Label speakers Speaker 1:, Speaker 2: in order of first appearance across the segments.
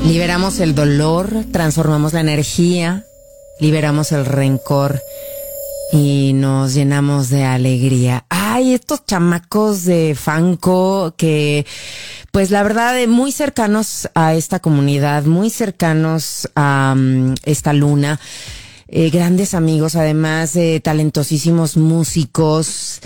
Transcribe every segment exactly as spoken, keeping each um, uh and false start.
Speaker 1: Liberamos el dolor, transformamos la energía, liberamos el rencor y nos llenamos de alegría. Ay, estos chamacos de Fanco que, pues la verdad, muy cercanos a esta comunidad, muy cercanos a um, esta luna. Eh, grandes amigos, además, eh, talentosísimos músicos,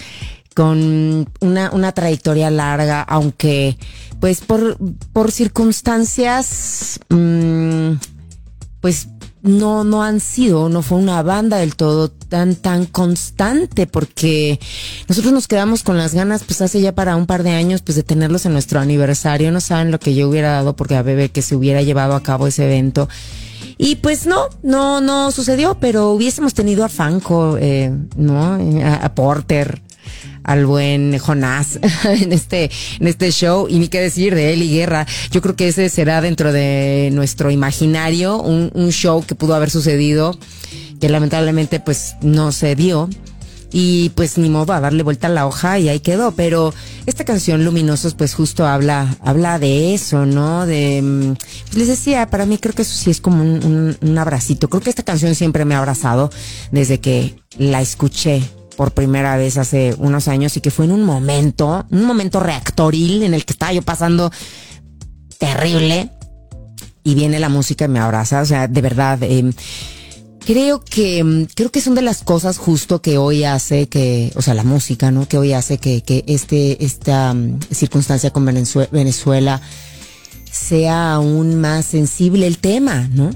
Speaker 1: con una, una trayectoria larga, aunque pues por, por circunstancias, mmm, pues no, no han sido, no fue una banda del todo tan, tan constante, porque nosotros nos quedamos con las ganas, pues hace ya para un par de años, pues de tenerlos en nuestro aniversario. No saben lo que yo hubiera dado porque a bebé que se hubiera llevado a cabo ese evento. Y pues no, no, no sucedió, pero hubiésemos tenido a Fanco, eh, ¿no? A, a Porter, al buen Jonás en este, en este show, y ni qué decir de Eli Guerra. Yo creo que ese será dentro de nuestro imaginario un, un show que pudo haber sucedido, que lamentablemente pues no se dio. Y pues ni modo, a darle vuelta a la hoja y ahí quedó. Pero esta canción Luminosos pues justo habla habla de eso, ¿no? De, pues les decía, para mí creo que eso sí es como un, un, un abracito. Creo que esta canción siempre me ha abrazado desde que la escuché por primera vez hace unos años, y que fue en un momento, un momento reactoril en el que estaba yo pasando terrible, y viene la música y me abraza. O sea, de verdad, eh, Creo que, creo que son de las cosas justo que hoy hace que, o sea, la música, ¿no? Que hoy hace que, que este, esta um, circunstancia con Venezuela, Venezuela sea aún más sensible el tema, ¿no?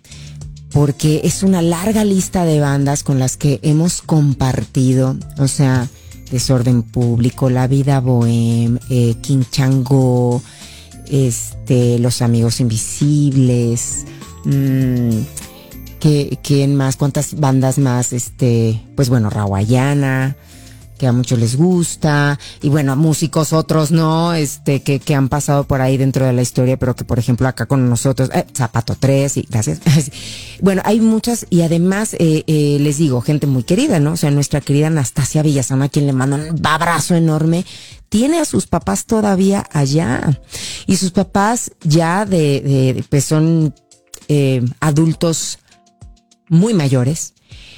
Speaker 1: Porque es una larga lista de bandas con las que hemos compartido, o sea, Desorden Público, La Vida Bohem, eh, King Chango, este, Los Amigos Invisibles, mmm, ¿Qué, ¿Quién más? ¿Cuántas bandas más? Este, pues bueno, Rawayana, que a muchos les gusta, y bueno, músicos otros, ¿no? Este, que, que han pasado por ahí dentro de la historia, pero que por ejemplo acá con nosotros, eh, Zapato tres, y gracias. Bueno, hay muchas, y además, eh, eh, les digo, gente muy querida, ¿no? O sea, nuestra querida Anastasia Villazón, a quien le mando un abrazo enorme, tiene a sus papás todavía allá, y sus papás ya de, de pues son eh, adultos muy mayores,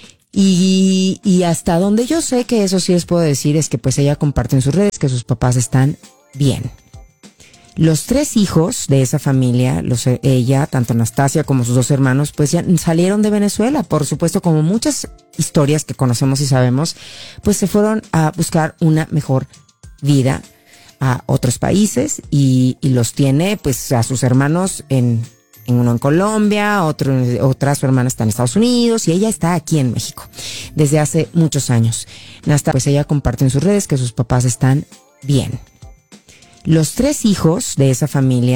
Speaker 1: y, y hasta donde yo sé que eso sí les puedo decir es que pues ella comparte en sus redes que sus papás están bien. Los tres hijos de esa familia, los, ella, tanto Anastasia como sus dos hermanos, pues ya salieron de Venezuela. Por supuesto, como muchas historias que conocemos y sabemos, pues se fueron a buscar una mejor vida a otros países, y, y los tiene pues a sus hermanos en uno en Colombia, otro, otra su hermana está en Estados Unidos, y ella está aquí en México desde hace muchos años. Hasta pues ella comparte en sus redes que sus papás están bien. Los tres hijos de esa familia